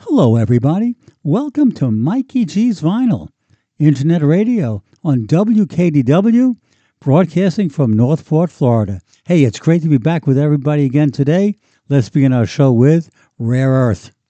Hello, everybody. Welcome to Mikey G's Vinyl, Internet Radio on WKDW, broadcasting from Northport, Florida. Hey, it's great to be back with everybody again today. Let's begin our show with Rare Earth.